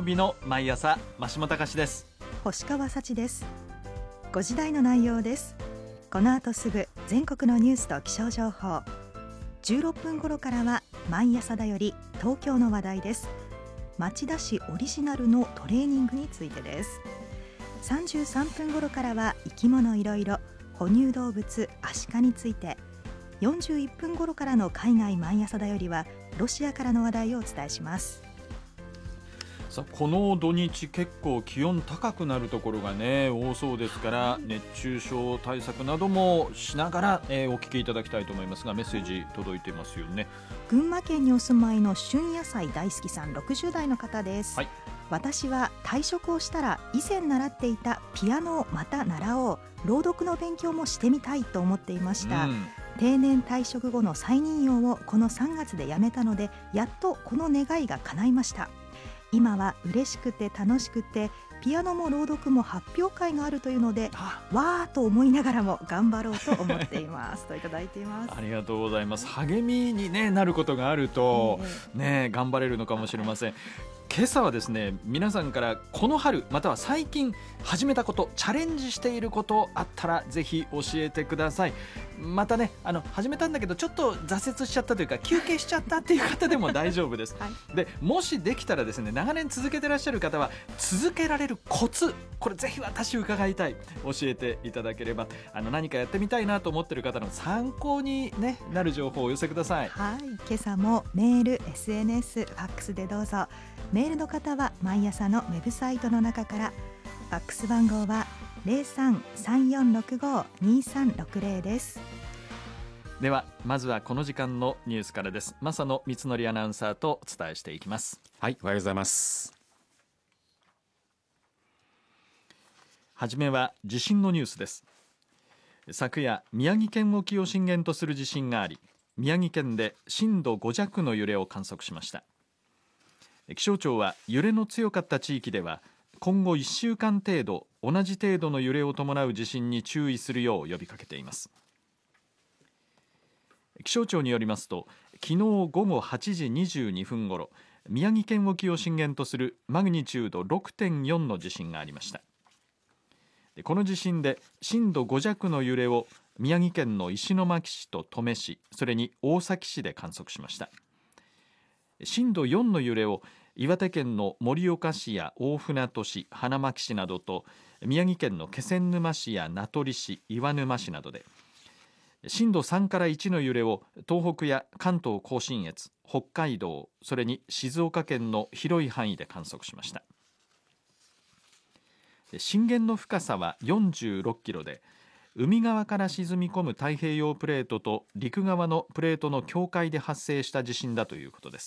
日の毎朝、増本隆です。 星川幸です。5時台の内容です。この後すぐ全国のニュースと気象情報、16分頃からは毎朝だより東京の話題です。町田市オリジナルのトレーニングについてです。33分頃からは生き物いろいろ、哺乳動物アシカについて、41分頃からの海外毎朝だよりはロシアからの話題をお伝えします。 さあ、この土日結構気温高くなるところがね多そうですから、熱中症対策などもしながら、お聞きいただきたいと思いますが、メッセージ届いてますよね。 群馬県にお住まいの旬野菜大好きさん、60代の方です。 はい、 私は退職をしたら以前習っていたピアノをまた習おう、朗読の勉強もしてみたいと思っていました。定年退職後の再任用をこの3月で辞めたので、やっとこの願いが叶いました。今は嬉しくて楽しくて、ピアノも朗読も発表会があるというので、わーと思いながらも頑張ろうと思っていますといただいています。 ありがとうございます。励みに、なることがあると、頑張れるのかもしれません。今朝はですね、皆さんからこの春または最近始めたこと、チャレンジしていることあったらぜひ教えてください。またね、始めたんだけどちょっと挫折しちゃったというか休憩しちゃったっていう方でも大丈夫です、でもしできたらですね、長年続けてらっしゃる方は続けられるコツ、これぜひ私伺いたい、教えていただければ、何かやってみたいなと思っている方の参考に、なる情報をお寄せください。 はい、今朝もメール、SNS、ファックスでどうぞ。メールの方は毎朝のウェブサイトの中から、ファックス番号は 03-3465-2360 です。 ではまずはこの時間のニュースからです。正野光則アナウンサーとお伝えしていきます。 はい、おはようございます。 はじめは地震のニュースです。昨夜、宮城県沖を震源とする地震があり、宮城県で震度5弱の揺れを観測しました。気象庁は揺れの強かった地域では今後1週間程度同じ程度の揺れを伴う地震に注意するよう呼びかけています。気象庁によりますと、昨日午後8時22分ごろ、宮城県沖を震源とするマグニチュード 6.4 の地震がありました。この地震で震度5弱の揺れを宮城県の石巻市と登米市、それに大崎市で観測しました。震度4の揺れを岩手県の盛岡市や大船渡市、花巻市などと、宮城県の気仙沼市や名取市、岩沼市などで、震度3から1の揺れを東北や関東甲信越、北海道、それに静岡県の広い範囲で観測しました。震源の深さは46キロで、海側から沈み込む太平洋プレートと陸側のプレートの境界で発生した地震だということです。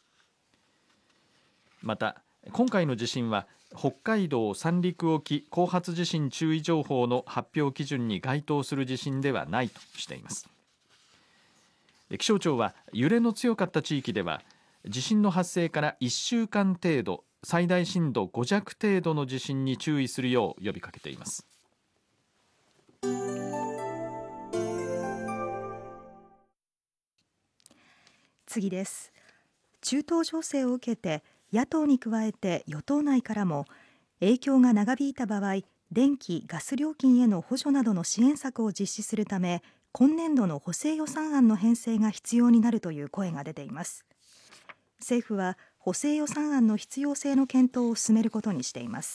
また今回の地震は北海道三陸沖後発地震注意情報の発表基準に該当する地震ではないとしています。気象庁は揺れの強かった地域では地震の発生から1週間程度、最大震度5弱程度の地震に注意するよう呼びかけています。 次です。中東情勢を受けて野党に加えて与党内からも、影響が長引いた場合、電気・ガス料金への補助などの支援策を実施するため、今年度の補正予算案の編成が必要になるという声が出ています。政府は補正予算案の必要性の検討を進めることにしています。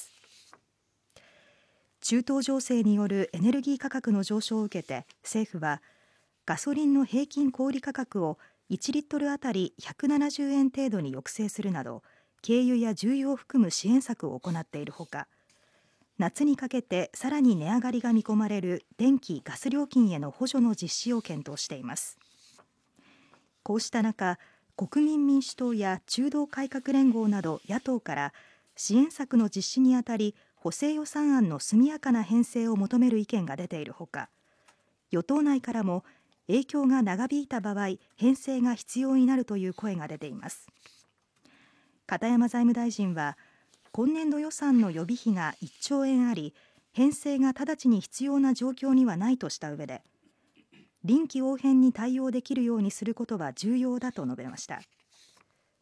中東情勢によるエネルギー価格の上昇を受けて、政府はガソリンの平均小売価格を1リットルあたり170円程度に抑制するなど、軽油や重油を含む支援策を行っているほか、夏にかけてさらに値上がりが見込まれる電気・ガス料金への補助の実施を検討しています。こうした中、国民民主党や中道改革連合など野党から支援策の実施にあたり補正予算案の速やかな編成を求める意見が出ているほか、与党内からも影響が長引いた場合、編成が必要になるという声が出ています。片山財務大臣は、今年度予算の予備費が1兆円あり、編成が直ちに必要な状況にはないとした上で、臨機応変に対応できるようにすることは重要だと述べました。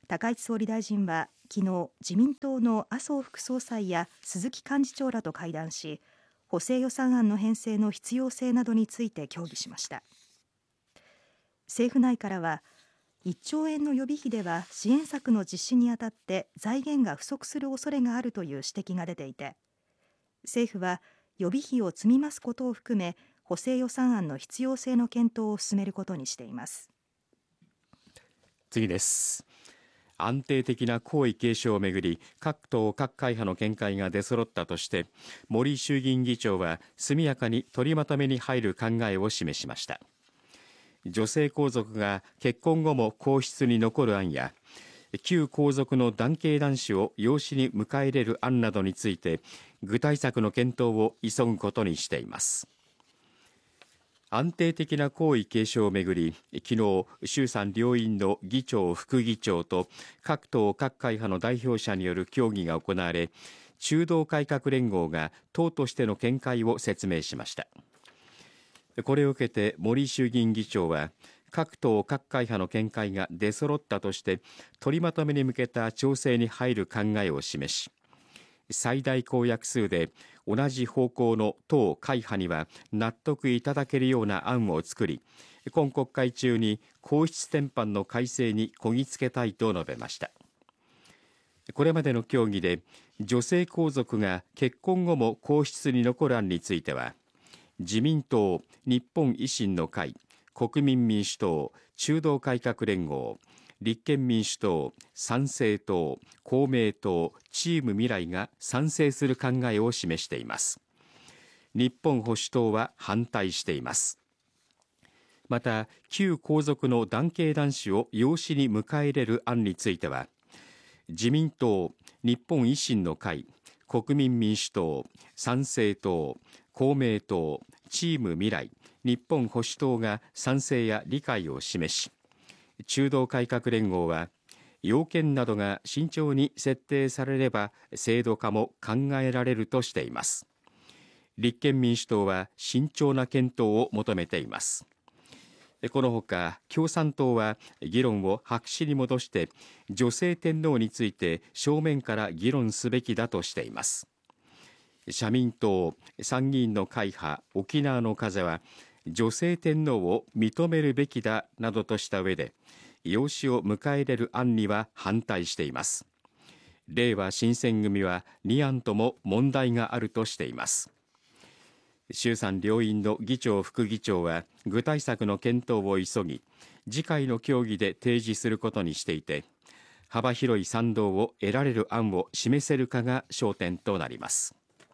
高市総理大臣は昨日、自民党の麻生副総裁や鈴木幹事長らと会談し、補正予算案の編成の必要性などについて協議しました。政府内からは、1兆円の予備費では支援策の実施にあたって財源が不足する恐れがあるという指摘が出ていて、政府は予備費を積み増すことを含め補正予算案の必要性の検討を進めることにしています。 次です。安定的な皇位継承をめぐり、各党各会派の見解が出揃ったとして、森衆議院議長は速やかに取りまとめに入る考えを示しました。女性皇族が結婚後も皇室に残る案や、旧皇族の男系男子を養子に迎え入れる案などについて、具体策の検討を急ぐことにしています。安定的な皇位継承をめぐり、昨日、衆参両院の議長副議長と各党各会派の代表者による協議が行われ、中道改革連合が党としての見解を説明しました。これを受けて森衆議院議長は、各党各会派の見解が出揃ったとして取りまとめに向けた調整に入る考えを示し、最大公約数で同じ方向の党会派には納得いただけるような案を作り、今国会中に皇室典範の改正にこぎつけたいと述べました。これまでの協議で、女性皇族が結婚後も皇室に残る案については、自民党、日本維新の会、国民民主党、中道改革連合、立憲民主党、参政党、公明党、チーム未来が賛成する考えを示しています。日本保守党は反対しています。また、旧皇族の男系男子を養子に迎え入れる案については、自民党、日本維新の会、国民民主党、参政党、公明党、チーム未来、日本保守党が賛成や理解を示し、中道改革連合は要件などが慎重に設定されれば制度化も考えられるとしています。立憲民主党は慎重な検討を求めています。このほか共産党は議論を白紙に戻して女性天皇について正面から議論すべきだとしています。社民党、参議院の会派沖縄の風は女性天皇を認めるべきだなどとした上で、養子を迎え入れる案には反対しています。れいわ新選組は2案とも問題があるとしています。衆参両院の議長副議長は具体策の検討を急ぎ、次回の協議で提示することにしていて、幅広い賛同を得られる案を示せるかが焦点となります。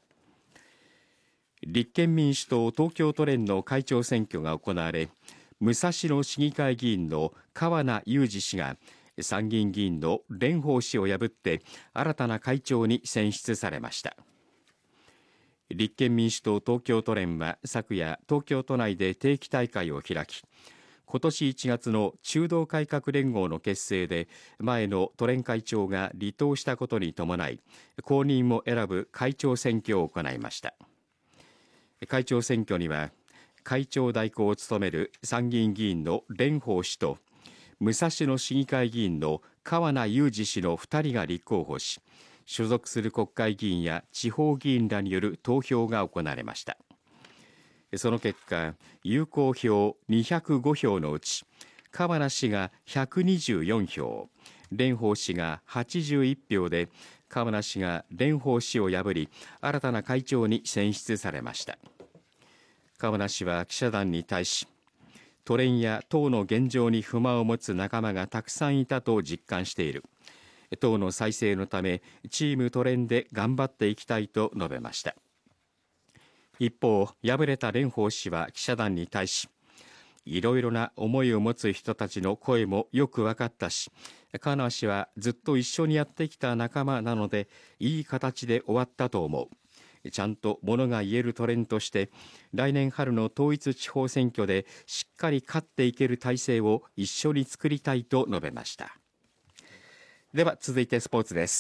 立憲民主党東京都連の会長選挙が行われ、武蔵野市議会議員の川名裕二氏が参議院議員の蓮舫氏を破って新たな会長に選出されました。立憲民主党東京都連は昨夜、東京都内で定期大会を開き、今年1月の中道改革連合の結成で前の都連会長が離党したことに伴い、後任を選ぶ会長選挙を行いました。会長選挙には会長代行を務める参議院議員の蓮舫氏と武蔵野市議会議員の川名裕二氏の2人が立候補し、所属する国会議員や地方議員らによる投票が行われました。その結果、有効票205票のうち川名氏が124票、蓮舫氏が81票で、川名氏が蓮舫氏を破り新たな会長に選出されました。川名氏は記者団に対し、都連や党の現状に不満を持つ仲間がたくさんいたと実感している。党の再生のためチーム都連で頑張っていきたいと述べました。一方、敗れた蓮舫氏は記者団に対し、いろいろな思いを持つ人たちの声もよく分かったし、川名氏はずっと一緒にやってきた仲間なのでいい形で終わったと思う。ちゃんとものが言える都連として来年春の統一地方選挙でしっかり勝っていける体制を一緒に作りたいと述べました。では続いてスポーツです。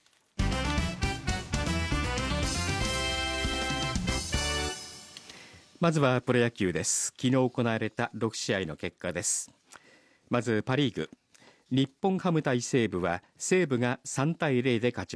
まずはプロ野球です。昨日行われた6試合の結果です。まずパリーグ、 日本ハム対西武は西武が3対0で勝ち